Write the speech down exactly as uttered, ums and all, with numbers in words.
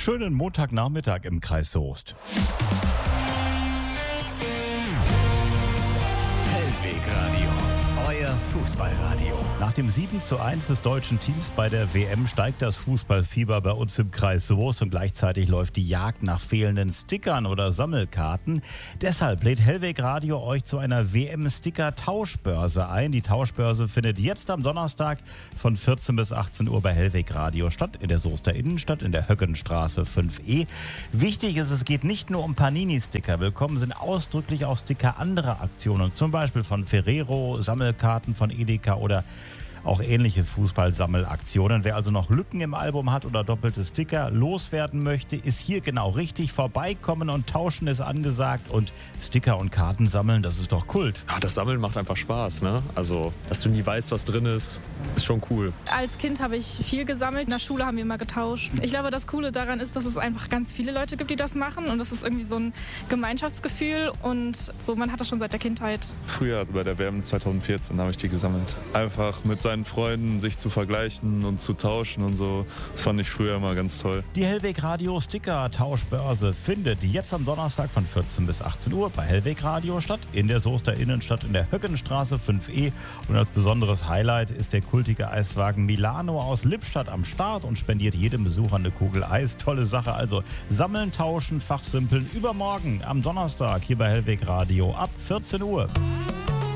Schönen Montagnachmittag im Kreis Soest. Hellwegradio, euer Fußballradio. Nach dem sieben zu eins des deutschen Teams bei der W M steigt das Fußballfieber bei uns im Kreis Soest und gleichzeitig läuft die Jagd nach fehlenden Stickern oder Sammelkarten. Deshalb lädt Hellwegradio euch zu einer W M-Sticker-Tauschbörse ein. Die Tauschbörse findet jetzt am Donnerstag von vierzehn bis achtzehn Uhr bei Hellwegradio statt, in der Soester Innenstadt, in der Höckenstraße fünf E. Wichtig ist, es geht nicht nur um Panini-Sticker. Willkommen sind ausdrücklich auch Sticker anderer Aktionen, zum Beispiel von Ferrero, Sammelkarten von Edeka oder auch ähnliche Fußballsammelaktionen. Wer also noch Lücken im Album hat oder doppelte Sticker loswerden möchte, ist hier genau richtig. Vorbeikommen und tauschen ist angesagt und Sticker und Karten sammeln, das ist doch Kult. Ja, das Sammeln macht einfach Spaß, ne? Also, dass du nie weißt, was drin ist, ist schon cool. Als Kind habe ich viel gesammelt. In der Schule haben wir immer getauscht. Ich glaube, das Coole daran ist, dass es einfach ganz viele Leute gibt, die das machen. Und das ist irgendwie so ein Gemeinschaftsgefühl. Und so, man hat das schon seit der Kindheit. Früher bei der W M zweitausendvierzehn habe ich die gesammelt. Einfach mit seinen Freunden sich zu vergleichen und zu tauschen und so. Das fand ich früher immer ganz toll. Die Hellwegradio Sticker Tauschbörse findet jetzt am Donnerstag von vierzehn bis achtzehn Uhr bei Hellwegradio statt, in der Soester Innenstadt in der Höckenstraße fünf E. Und als besonderes Highlight ist der kultige Eiswagen Milano aus Lippstadt am Start und spendiert jedem Besucher eine Kugel Eis. Tolle Sache. Also sammeln, tauschen, fachsimpeln. Übermorgen am Donnerstag hier bei Hellwegradio ab vierzehn Uhr.